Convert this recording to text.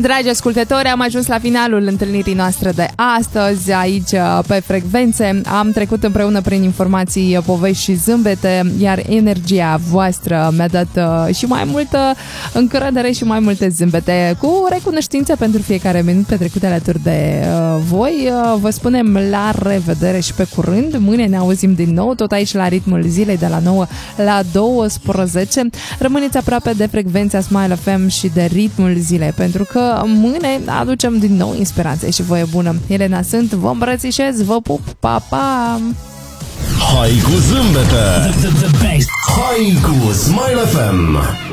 Dragi ascultători, am ajuns la finalul întâlnirii noastre de astăzi aici pe Frecvențe. Am trecut împreună prin informații, povești și zâmbete, iar energia voastră mi-a dat și mai multă încredere și mai multe zâmbete, cu recunoștință pentru fiecare minut petrecut alături de voi. Vă spunem la revedere și pe curând. Mâine ne auzim din nou, tot aici la ritmul zilei de la 9 la 12. Rămâneți aproape de Frecvența Smile FM și de ritmul zilei, pentru că mâine aducem din nou inspirație și voie bună. Elena sunt, vă îmbrățișez, vă pup, pa, pa! Hai cu zâmbete! The best! Hai cu Smile FM!